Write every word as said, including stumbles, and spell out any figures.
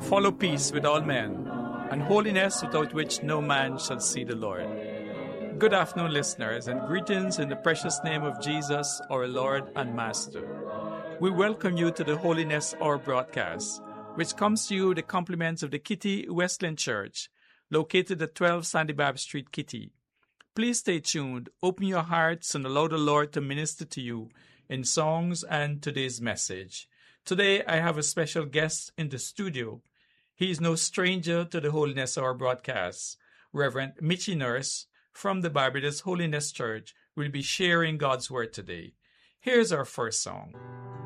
Follow peace with all men, and holiness without which no man shall see the Lord. Good afternoon, listeners, and greetings in the precious name of Jesus, our Lord and Master. We welcome you to the Holiness Hour broadcast, which comes to you the compliments of the Kitty Wesleyan Church, located at twelve Sandy Bab Street, Kitty. Please stay tuned, open your hearts, and allow the Lord to minister to you in songs and today's message. Today, I have a special guest in the studio. He is no stranger to the Holiness Hour broadcast. Reverend Mitchie Nurse from the Barbados Holiness Church will be sharing God's Word today. Here's our first song.